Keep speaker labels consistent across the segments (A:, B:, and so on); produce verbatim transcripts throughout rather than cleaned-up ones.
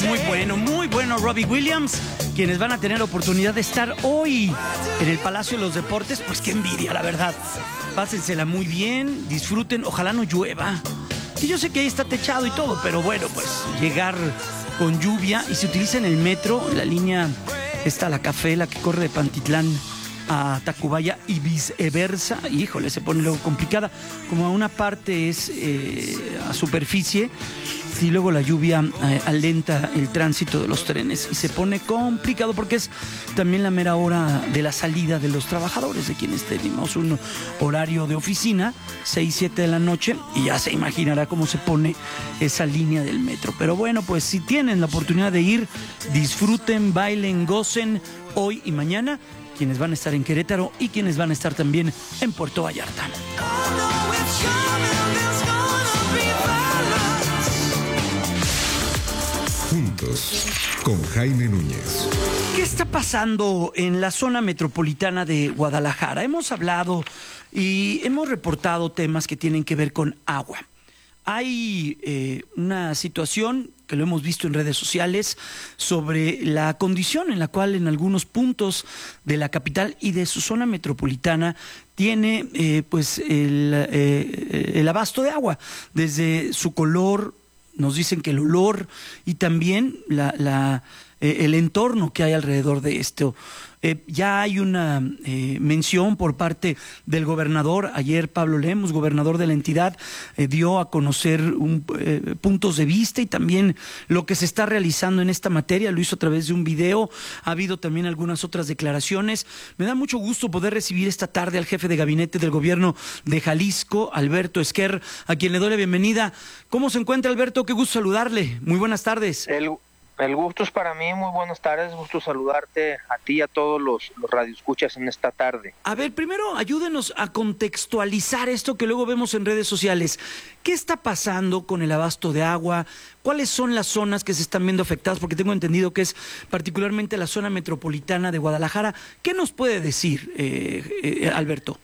A: Muy bueno, muy bueno, Robbie Williams, quienes van a tener la oportunidad de estar hoy en el Palacio de los Deportes. Pues qué envidia, la verdad. Pásensela muy bien, disfruten, ojalá no llueva. Y yo sé que ahí está techado y todo, pero bueno, pues llegar con lluvia. Y se utiliza en el metro, la línea está la Café, la que corre de Pantitlán a Tacubaya y viceversa. Híjole, se pone luego complicada. Como una parte es eh, a superficie y luego la lluvia eh, alenta el tránsito de los trenes y se pone complicado porque es también la mera hora de la salida de los trabajadores, de quienes tenemos un horario de oficina, seis, siete de la noche, y ya se imaginará cómo se pone esa línea del metro. Pero bueno, pues si tienen la oportunidad de ir, disfruten, bailen, gocen hoy y mañana, quienes van a estar en Querétaro y quienes van a estar también en Puerto Vallarta.
B: Juntos, con Jaime Núñez.
A: ¿Qué está pasando en la zona metropolitana de Guadalajara? Hemos hablado y hemos reportado temas que tienen que ver con agua. Hay eh, una situación que lo hemos visto en redes sociales sobre la condición en la cual en algunos puntos de la capital y de su zona metropolitana tiene eh, pues el, eh, el abasto de agua, desde su color. Nos dicen que el olor y también la, la, eh, el entorno que hay alrededor de esto. Eh, ya hay una eh, mención por parte del gobernador. Ayer Pablo Lemus, gobernador de la entidad, eh, dio a conocer un, eh, puntos de vista y también lo que se está realizando en esta materia. Lo hizo a través de un video. Ha habido también algunas otras declaraciones. Me da mucho gusto poder recibir esta tarde al jefe de gabinete del gobierno de Jalisco, Alberto Esquer, a quien le doy la bienvenida. ¿Cómo se encuentra, Alberto? Qué gusto saludarle. Muy buenas tardes.
C: El... El gusto es para mí, muy buenas tardes, gusto saludarte a ti y a todos los, los radioescuchas en esta tarde.
A: A ver, primero ayúdenos a contextualizar esto que luego vemos en redes sociales. ¿Qué está pasando con el abasto de agua? ¿Cuáles son las zonas que se están viendo afectadas? Porque tengo entendido que es particularmente la zona metropolitana de Guadalajara. ¿Qué nos puede decir, eh, eh, Alberto?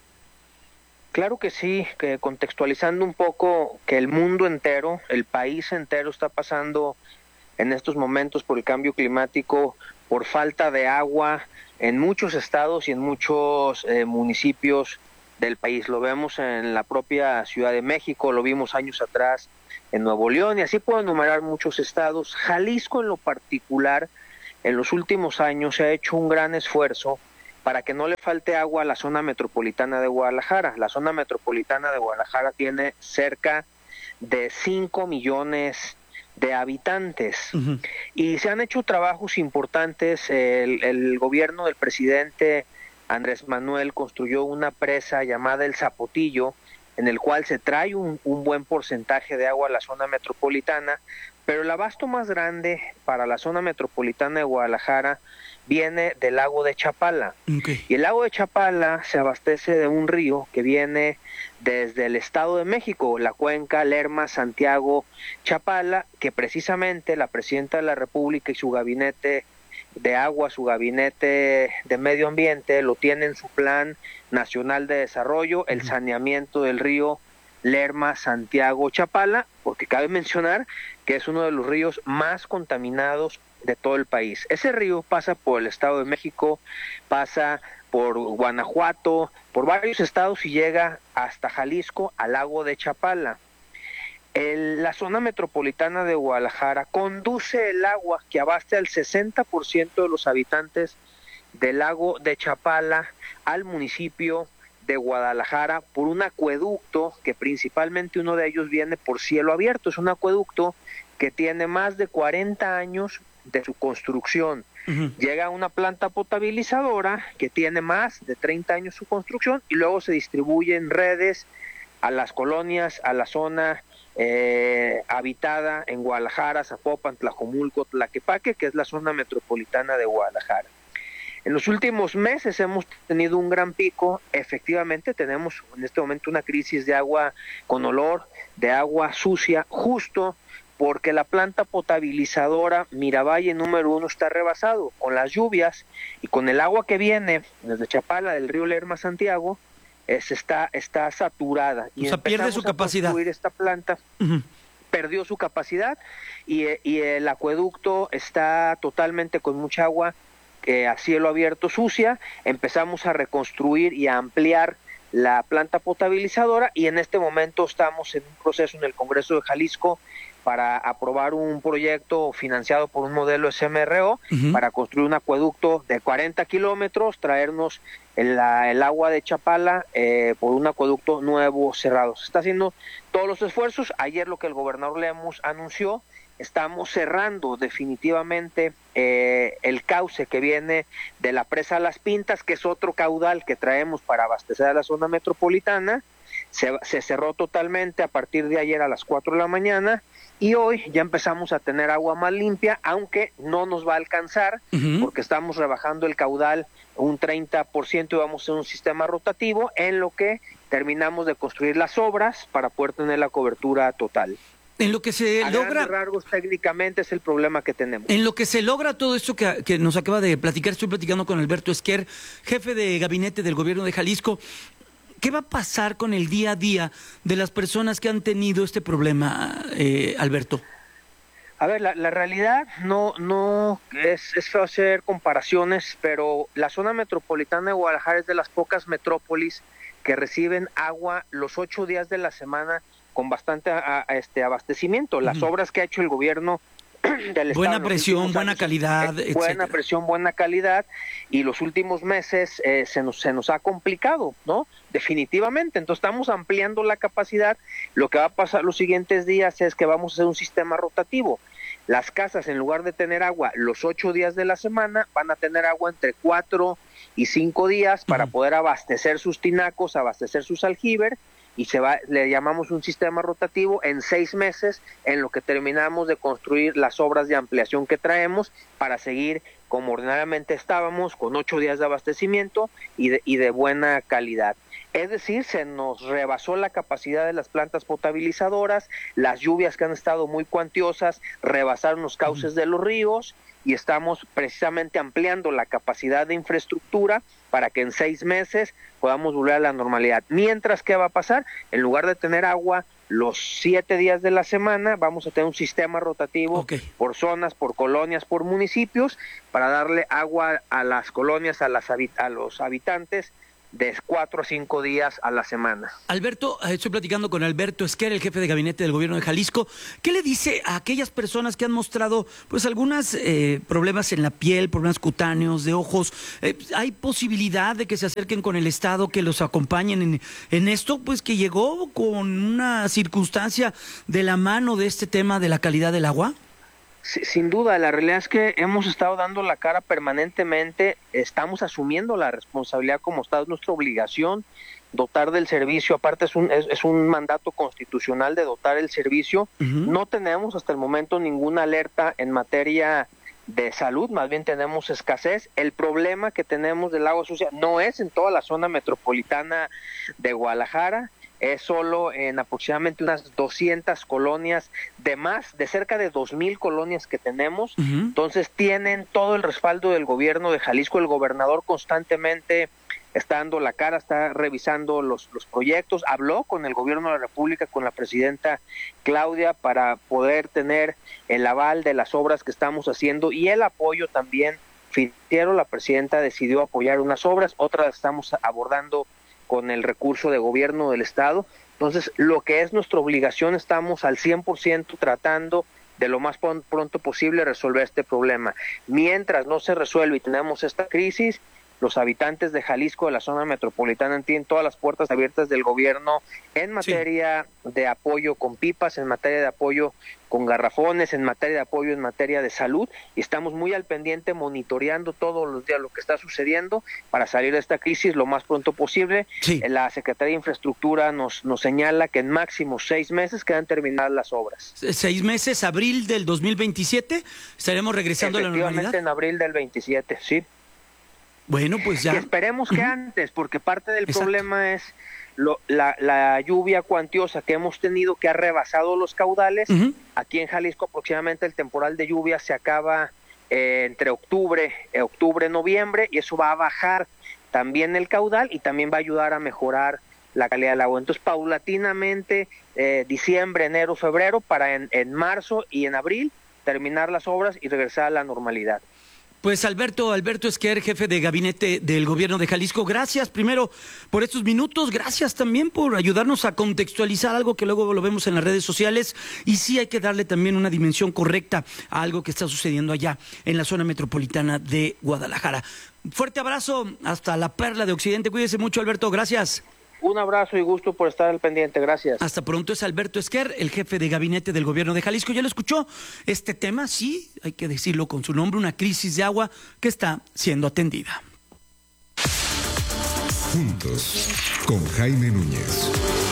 C: Claro que sí, que contextualizando un poco que el mundo entero, el país entero está pasando en estos momentos por el cambio climático, por falta de agua en muchos estados y en muchos eh, municipios del país. Lo vemos en la propia Ciudad de México, lo vimos años atrás en Nuevo León y así puedo enumerar muchos estados. Jalisco en lo particular, en los últimos años se ha hecho un gran esfuerzo para que no le falte agua a la zona metropolitana de Guadalajara. La zona metropolitana de Guadalajara tiene cerca de cinco millones de habitantes. Uh-huh. Y se han hecho trabajos importantes. El, el gobierno del presidente Andrés Manuel construyó una presa llamada El Zapotillo, en el cual se trae un, un buen porcentaje de agua a la zona metropolitana, pero el abasto más grande para la zona metropolitana de Guadalajara viene del lago de Chapala. Okay. Y el lago de Chapala se abastece de un río que viene desde el Estado de México, la cuenca Lerma, Santiago, Chapala, que precisamente la presidenta de la República y su gabinete de agua, su gabinete de medio ambiente, lo tiene en su plan nacional de desarrollo, el saneamiento del río Lerma, Santiago, Chapala, porque cabe mencionar que es uno de los ríos más contaminados de todo el país. Ese río pasa por el Estado de México, pasa por Guanajuato, por varios estados y llega hasta Jalisco, al lago de Chapala. El, la zona metropolitana de Guadalajara conduce el agua que abaste al sesenta por ciento de los habitantes del lago de Chapala al municipio de Guadalajara por un acueducto que principalmente uno de ellos viene por cielo abierto. Es un acueducto que tiene más de cuarenta años de su construcción. Uh-huh. Llega a una planta potabilizadora que tiene más de treinta años su construcción y luego se distribuye en redes a las colonias, a la zona eh, habitada en Guadalajara, Zapopan, Tlajomulco, Tlaquepaque, que es la zona metropolitana de Guadalajara. En los últimos meses hemos tenido un gran pico. Efectivamente tenemos en este momento una crisis de agua con olor, de agua sucia, justo porque la planta potabilizadora Miravalle número uno está rebasado. Con las lluvias y con el agua que viene desde Chapala, del río Lerma, Santiago, es, está, está saturada. Y
A: o sea, pierde su capacidad.
C: Esta planta.
A: Uh-huh.
C: perdió su capacidad y, y el acueducto está totalmente con mucha agua eh, a cielo abierto sucia. Empezamos a reconstruir y a ampliar la planta potabilizadora y en este momento estamos en un proceso en el Congreso de Jalisco para aprobar un proyecto financiado por un modelo S M R O uh-huh. para construir un acueducto de cuarenta kilómetros, traernos el, la, el agua de Chapala eh, por un acueducto nuevo cerrado. Se está haciendo todos los esfuerzos. Ayer lo que el gobernador Lemus anunció, estamos cerrando definitivamente eh, el cauce que viene de la presa Las Pintas, que es otro caudal que traemos para abastecer a la zona metropolitana. Se, se cerró totalmente a partir de ayer a las cuatro de la mañana y hoy ya empezamos a tener agua más limpia, aunque no nos va a alcanzar uh-huh. porque estamos rebajando el caudal un treinta por ciento y vamos a hacer un sistema rotativo en lo que terminamos de construir las obras para poder tener la cobertura total.
A: En lo que se
C: a
A: logra
C: rasgos, técnicamente es el problema que tenemos.
A: En lo que se logra todo esto que, que nos acaba de platicar, estoy platicando con Alberto Esquer, jefe de gabinete del gobierno de Jalisco. ¿Qué va a pasar con el día a día de las personas que han tenido este problema, eh, Alberto?
C: A ver, la, la realidad no no es, es feo hacer comparaciones, pero la zona metropolitana de Guadalajara es de las pocas metrópolis que reciben agua los ocho días de la semana con bastante a, a este abastecimiento. Las uh-huh. obras que ha hecho el gobierno del Estado,
A: buena presión, buena
C: años,
A: calidad,
C: eh, buena presión, buena calidad, y los últimos meses eh, se nos se nos ha complicado, ¿no? Definitivamente. Entonces estamos ampliando la capacidad. Lo que va a pasar los siguientes días es que vamos a hacer un sistema rotativo. Las casas, en lugar de tener agua los ocho días de la semana, van a tener agua entre cuatro y cinco días para uh-huh. poder abastecer sus tinacos, abastecer sus aljibes, y se va, le llamamos un sistema rotativo en seis meses, en lo que terminamos de construir las obras de ampliación que traemos para seguir como ordinariamente estábamos, con ocho días de abastecimiento y de, y de buena calidad. Es decir, se nos rebasó la capacidad de las plantas potabilizadoras, las lluvias que han estado muy cuantiosas rebasaron los cauces de los ríos y estamos precisamente ampliando la capacidad de infraestructura para que en seis meses podamos volver a la normalidad. Mientras, ¿qué va a pasar? En lugar de tener agua los siete días de la semana, vamos a tener un sistema rotativo okay. por zonas, por colonias, por municipios, para darle agua a las colonias, a, las habit- a los habitantes, de cuatro a cinco días a la semana.
A: Alberto, estoy platicando con Alberto Esquer, el jefe de gabinete del gobierno de Jalisco. ¿Qué le dice a aquellas personas que han mostrado pues algunos eh, problemas en la piel, problemas cutáneos, de ojos? Eh, ¿Hay posibilidad de que se acerquen con el Estado, que los acompañen en, en esto? Pues que llegó con una circunstancia de la mano de este tema de la calidad del agua.
C: Sí, sin duda, la realidad es que hemos estado dando la cara permanentemente, estamos asumiendo la responsabilidad como Estado, es nuestra obligación dotar del servicio, aparte es un, es, es un mandato constitucional de dotar el servicio. Uh-huh. No tenemos hasta el momento ninguna alerta en materia de salud, más bien tenemos escasez. El problema que tenemos del agua sucia no es en toda la zona metropolitana de Guadalajara, es solo en aproximadamente unas doscientas colonias de más, de cerca de dos mil colonias que tenemos. Uh-huh. Entonces tienen todo el respaldo del gobierno de Jalisco. El gobernador constantemente está dando la cara, está revisando los, los proyectos, habló con el gobierno de la República, con la presidenta Claudia, para poder tener el aval de las obras que estamos haciendo y el apoyo también financiero. La presidenta decidió apoyar unas obras, otras estamos abordando con el recurso de gobierno del Estado. Entonces, lo que es nuestra obligación, estamos al cien por ciento tratando de lo más pronto posible resolver este problema. Mientras no se resuelve y tenemos esta crisis, los habitantes de Jalisco, de la zona metropolitana, tienen todas las puertas abiertas del gobierno en materia sí. de apoyo con pipas, en materia de apoyo con garrafones, en materia de apoyo en materia de salud, y estamos muy al pendiente monitoreando todos los días lo que está sucediendo para salir de esta crisis lo más pronto posible. Sí. La Secretaría de Infraestructura nos, nos señala que en máximo seis meses quedan terminadas las obras.
A: ¿Seis meses? ¿Abril del dos mil veintisiete? ¿Estaremos regresando a la normalidad?
C: Efectivamente, en abril del veintisiete, sí.
A: Bueno, pues ya.
C: Y esperemos que uh-huh. antes, porque parte del Exacto. problema es lo, la, la lluvia cuantiosa que hemos tenido, que ha rebasado los caudales. Uh-huh. Aquí en Jalisco aproximadamente el temporal de lluvia se acaba eh, entre octubre, eh, octubre, noviembre, y eso va a bajar también el caudal y también va a ayudar a mejorar la calidad del agua. Entonces, paulatinamente, eh, diciembre, enero, febrero, para en, en marzo y en abril terminar las obras y regresar a la normalidad.
A: Pues Alberto, Alberto Esquer, jefe de gabinete del gobierno de Jalisco, gracias primero por estos minutos, gracias también por ayudarnos a contextualizar algo que luego lo vemos en las redes sociales, y sí hay que darle también una dimensión correcta a algo que está sucediendo allá en la zona metropolitana de Guadalajara. Fuerte abrazo hasta la Perla de Occidente, cuídese mucho, Alberto, gracias.
C: Un abrazo y gusto por estar al pendiente, gracias.
A: Hasta pronto. Es Alberto Esquer, el jefe de gabinete del gobierno de Jalisco. ¿Ya lo escuchó? Este tema, sí, hay que decirlo con su nombre, una crisis de agua que está siendo atendida.
B: Juntos, con Jaime Núñez.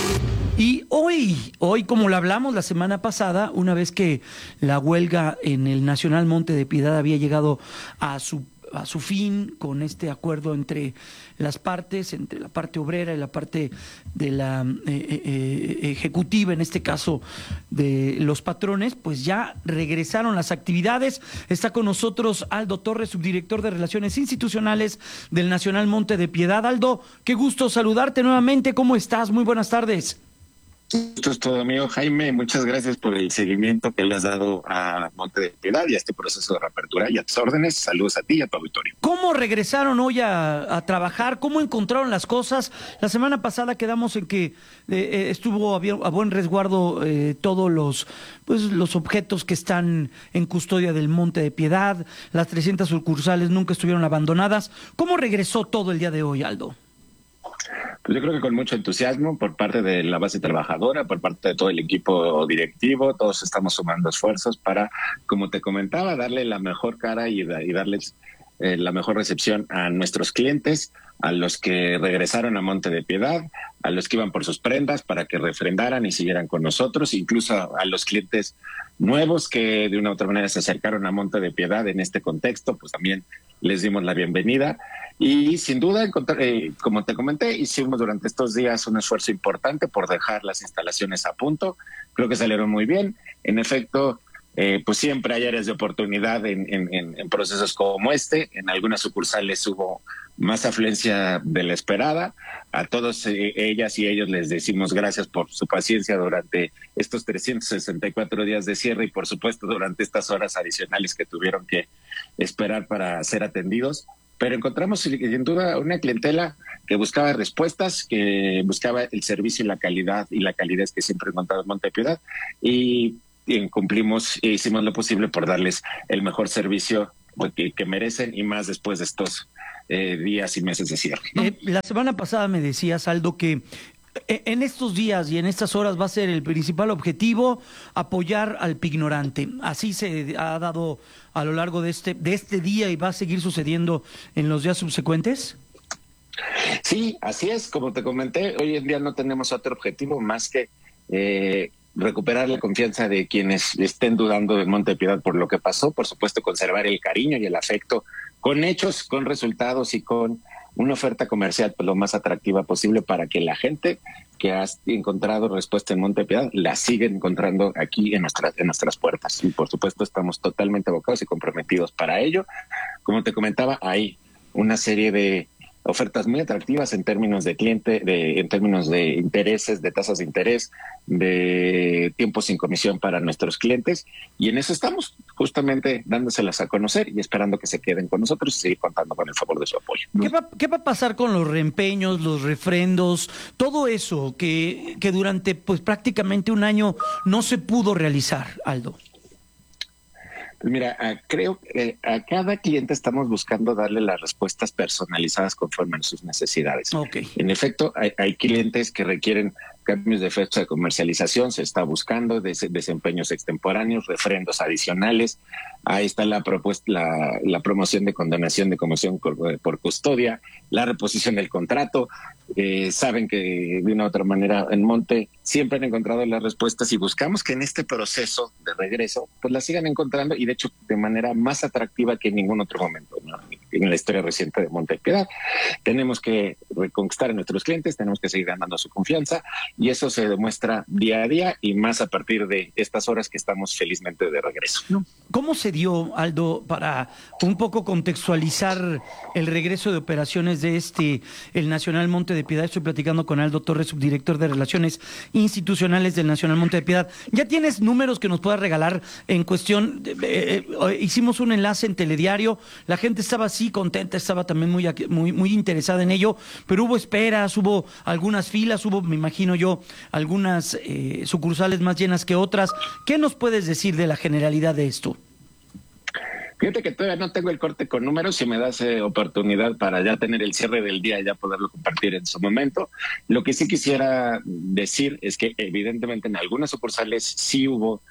A: Y hoy, hoy como lo hablamos la semana pasada, una vez que la huelga en el Nacional Monte de Piedad había llegado a su a su fin con este acuerdo entre las partes, entre la parte obrera y la parte de la eh, eh, ejecutiva, en este caso de los patrones, pues ya regresaron las actividades. Está con nosotros Aldo Torres, subdirector de Relaciones Institucionales del Nacional Monte de Piedad. Aldo, qué gusto saludarte nuevamente. ¿Cómo estás? Muy buenas tardes.
D: Esto es todo, amigo Jaime. Muchas gracias por el seguimiento que le has dado a Monte de Piedad y a este proceso de reapertura y a tus órdenes. Saludos a ti y a tu auditorio.
A: ¿Cómo regresaron hoy a, a trabajar? ¿Cómo encontraron las cosas? La semana pasada quedamos en que eh, estuvo a, bien, a buen resguardo eh, todos los, pues, los objetos que están en custodia del Monte de Piedad. Las trescientas sucursales nunca estuvieron abandonadas. ¿Cómo regresó todo el día de hoy, Aldo?
D: Pues yo creo que con mucho entusiasmo por parte de la base trabajadora, por parte de todo el equipo directivo. Todos estamos sumando esfuerzos para, como te comentaba, darle la mejor cara y, da, y darles eh, la mejor recepción a nuestros clientes, a los que regresaron a Monte de Piedad, a los que iban por sus prendas para que refrendaran y siguieran con nosotros, incluso a, a los clientes nuevos que de una u otra manera se acercaron a Monte de Piedad en este contexto, pues también les dimos la bienvenida. Y sin duda, eh, como te comenté, hicimos durante estos días un esfuerzo importante por dejar las instalaciones a punto. Creo que salieron muy bien. En efecto, eh, pues siempre hay áreas de oportunidad en, en, en procesos como este. En algunas sucursales hubo más afluencia de la esperada. A todos eh, ellas y ellos les decimos gracias por su paciencia durante estos trescientos sesenta y cuatro días de cierre y por supuesto durante estas horas adicionales que tuvieron que esperar para ser atendidos. Pero encontramos sin duda una clientela que buscaba respuestas, que buscaba el servicio y la calidad y la calidez que siempre encontramos en Monte de Piedad, y, y cumplimos e hicimos lo posible por darles el mejor servicio que, que merecen, y más después de estos eh, días y meses de cierre, ¿no?
A: Eh, la semana pasada me decías, Aldo, que en estos días y en estas horas va a ser el principal objetivo apoyar al pignorante. Así se ha dado a lo largo de este de este día y va a seguir sucediendo en los días subsecuentes.
D: Sí, así es. Como te comenté, hoy en día no tenemos otro objetivo más que eh, recuperar la confianza de quienes estén dudando del Monte de Piedad por lo que pasó. Por supuesto, conservar el cariño y el afecto con hechos, con resultados y con una oferta comercial pues, lo más atractiva posible para que la gente que ha encontrado respuesta en Monte de Piedad la siga encontrando aquí en nuestras, en nuestras puertas. Y por supuesto estamos totalmente abocados y comprometidos para ello. Como te comentaba, hay una serie de ofertas muy atractivas en términos de cliente, de, en términos de intereses, de tasas de interés, de tiempo sin comisión para nuestros clientes, y en eso estamos justamente dándoselas a conocer y esperando que se queden con nosotros y seguir contando con el favor de su apoyo.
A: ¿Qué va, qué va a pasar con los reempeños, los refrendos, todo eso que, que durante pues prácticamente un año no se pudo realizar, Aldo?
D: Pues mira, creo que a cada cliente estamos buscando darle las respuestas personalizadas conforme a sus necesidades.
A: Okay.
D: En efecto, hay, hay clientes que requieren cambios de fecha de comercialización, se está buscando des, desempeños extemporáneos, refrendos adicionales. Ahí está la propuesta, la, la promoción de condonación de comisión por, por custodia, la reposición del contrato. Eh, saben que de una u otra manera en Monte siempre han encontrado las respuestas y buscamos que en este proceso de regreso pues las sigan encontrando, y de hecho de manera más atractiva que en ningún otro momento, ¿no? En la historia reciente de Monte de Piedad. Tenemos que reconquistar a nuestros clientes, tenemos que seguir ganando su confianza y eso se demuestra día a día y más a partir de estas horas que estamos felizmente de regreso, ¿no?
A: ¿Cómo se dio, Aldo, para un poco contextualizar el regreso de operaciones de este, el Nacional Monte de Piedad? Estoy platicando con Aldo Torres, subdirector de Relaciones Institucionales del Nacional Monte de Piedad. ¿Ya tienes números que nos puedas regalar en cuestión? De, eh, eh, hicimos un enlace en Telediario, la gente estaba así contenta, estaba también muy, muy, muy interesada en ello, pero hubo esperas, hubo algunas filas, hubo, me imagino yo, algunas eh, sucursales más llenas que otras. ¿Qué nos puedes decir de la generalidad de esto?
D: Fíjate que todavía no tengo el corte con números, si me das eh, oportunidad para ya tener el cierre del día y ya poderlo compartir en su momento. Lo que sí quisiera decir es que evidentemente en algunas sucursales sí hubo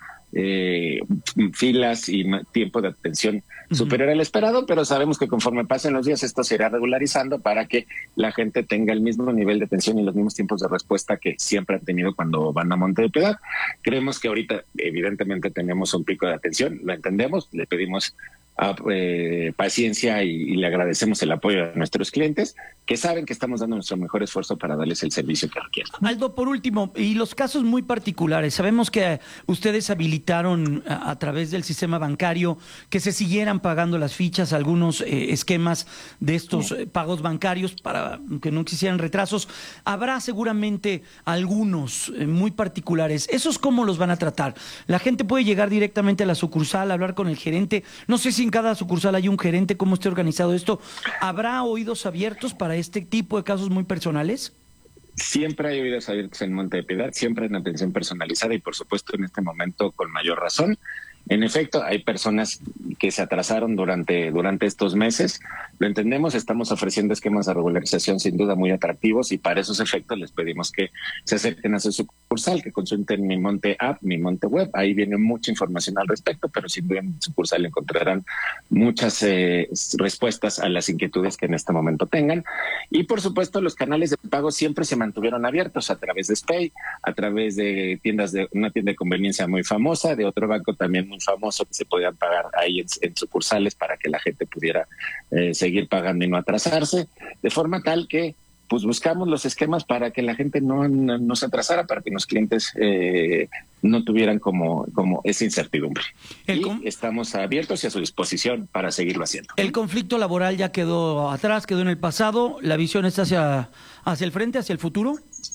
D: eh, filas y tiempo de atención superior al esperado, pero sabemos que conforme pasen los días esto se irá regularizando para que la gente tenga el mismo nivel de atención y los mismos tiempos de respuesta que siempre han tenido cuando van a Monte de Piedad. Creemos que ahorita evidentemente tenemos un pico de atención, lo entendemos, le pedimos a, eh, paciencia y, y le agradecemos el apoyo a nuestros clientes que saben que estamos dando nuestro mejor esfuerzo para darles el servicio que requieren.
A: Aldo, por último, y los casos muy particulares, sabemos que ustedes habilitaron a, a través del sistema bancario que se siguieran pagando las fichas, algunos eh, esquemas de estos eh, pagos bancarios para que no existieran retrasos. Habrá seguramente algunos eh, muy particulares. ¿Esos cómo los van a tratar? La gente puede llegar directamente a la sucursal, hablar con el gerente. No sé si en cada sucursal hay un gerente, cómo esté organizado esto. ¿Habrá oídos abiertos para este tipo de casos muy personales?
D: Siempre hay oídos abiertos en Monte de Piedad, siempre hay una atención personalizada y por supuesto en este momento con mayor razón. En efecto, hay personas que se atrasaron durante, durante estos meses. Lo entendemos, estamos ofreciendo esquemas de regularización sin duda muy atractivos y para esos efectos les pedimos que se acerquen a su sucursal, que consulten Mi Monte App, Mi Monte Web. Ahí viene mucha información al respecto, pero sin duda en su sucursal encontrarán muchas eh, respuestas a las inquietudes que en este momento tengan. Y por supuesto, los canales de pago siempre se mantuvieron abiertos a través de SPAY, a través de tiendas de una tienda de conveniencia muy famosa, de otro banco también muy famoso que se podían pagar ahí en, en sucursales para que la gente pudiera eh, seguir pagando y no atrasarse, de forma tal que pues buscamos los esquemas para que la gente no, no, no se atrasara, para que los clientes eh, no tuvieran como, como esa incertidumbre. El y estamos abiertos y a su disposición para seguirlo haciendo.
A: El conflicto laboral ya quedó atrás, quedó en el pasado, la visión está hacia, hacia el frente, hacia el futuro.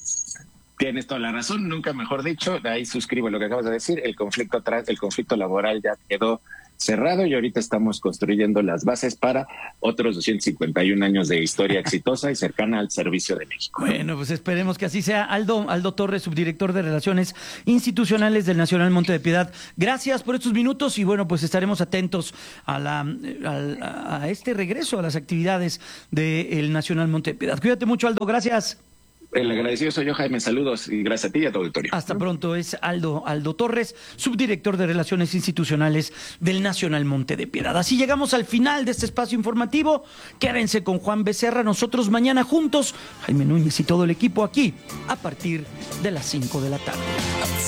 D: Tienes toda la razón, nunca mejor dicho, ahí suscribo lo que acabas de decir, el conflicto atrás, el conflicto laboral ya quedó cerrado y ahorita estamos construyendo las bases para otros doscientos cincuenta y un años de historia exitosa y cercana al servicio de México.
A: Bueno, pues esperemos que así sea. Aldo, Aldo Torres, subdirector de Relaciones Institucionales del Nacional Monte de Piedad, gracias por estos minutos y bueno, pues estaremos atentos a, la, a, a este regreso a las actividades del Nacional Monte de Piedad. Cuídate mucho, Aldo, gracias.
D: El agradecido soy yo, Jaime. Saludos y gracias a ti y a tu auditorio.
A: Hasta pronto. Es Aldo, Aldo Torres, subdirector de Relaciones Institucionales del Nacional Monte de Piedad. Así llegamos al final de este espacio informativo. Quédense con Juan Becerra. Nosotros mañana juntos, Jaime Núñez y todo el equipo aquí, a partir de las cinco de la tarde.